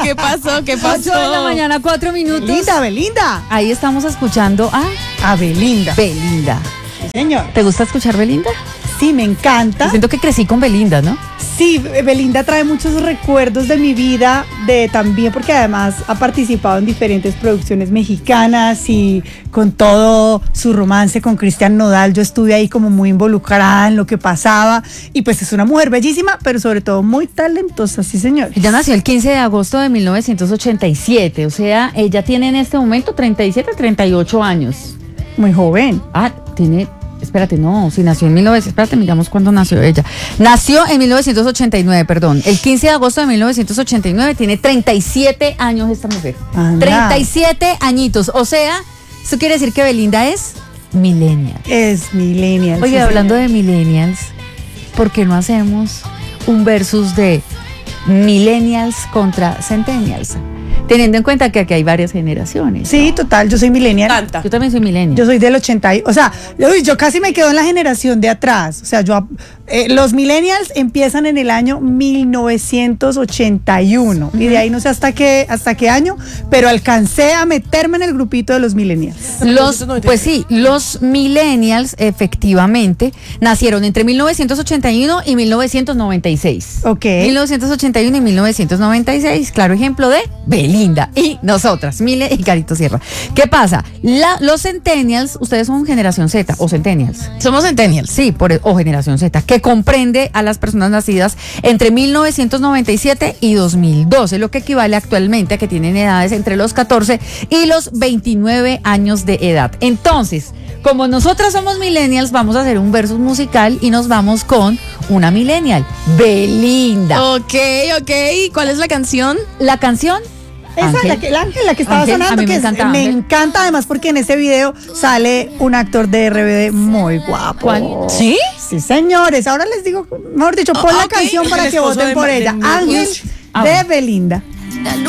¿Qué pasó? ¿Qué pasó? 8 de la mañana, 4 minutos. Belinda. Ahí estamos escuchando A Belinda. Belinda. Sí, señor. ¿Te gusta escuchar Belinda? Sí, me encanta. Siento que crecí con Belinda, ¿no? Sí, Belinda trae muchos recuerdos de mi vida, también porque además ha participado en diferentes producciones mexicanas y con todo su romance con Cristian Nodal, yo estuve ahí como muy involucrada en lo que pasaba y pues es una mujer bellísima, pero sobre todo muy talentosa, sí señor. Ella nació el 15 de agosto de 1987, o sea, ella tiene en este momento 37, 38 años. Muy joven. Espérate, no, si nació en 1900, espérate, miramos cuándo nació ella. Nació en 1989, perdón. El 15 de agosto de 1989, tiene 37 años esta mujer. Anda. 37 añitos, o sea, eso quiere decir que Belinda es millennial. Es millennial. Oye, sí, hablando señor. de millennials, ¿por qué no hacemos un versus de millennials contra centennials? Teniendo en cuenta que aquí hay varias generaciones. Sí, total, yo soy millennial. Canta. Yo también soy millennial. Yo soy del 80, o sea, yo casi me quedo en la generación de atrás. O sea, los millennials empiezan en el año 1981 y de ahí no sé hasta qué año, pero alcancé a meterme en el grupito de los millennials. Pues sí, los millennials efectivamente nacieron entre 1981 y 1996. Ok. 1981 y 1996, claro ejemplo de Belinda y nosotras, Mile y Carito Sierra. ¿Qué pasa? Los centennials, ustedes son generación Z o centennials. Somos centennials. Sí, o generación Z, que comprende a las personas nacidas entre 1997 y 2012, lo que equivale actualmente a que tienen edades entre los 14 y los 29 años de edad. Entonces, como nosotras somos millennials, vamos a hacer un versus musical y nos vamos con una millennial, Belinda. Ok. ¿Cuál es la canción? La canción, Esa, Ángel. la que estaba Ángel, a sonando, mí me encanta me Ángel. encanta además porque en ese video sale un actor de RBD muy guapo. ¿Cuál? ¿Sí? Sí, señores, ahora les digo, mejor dicho, pon la ok. canción para El que esposo voten de por ella. Ángel Ush. de Belinda.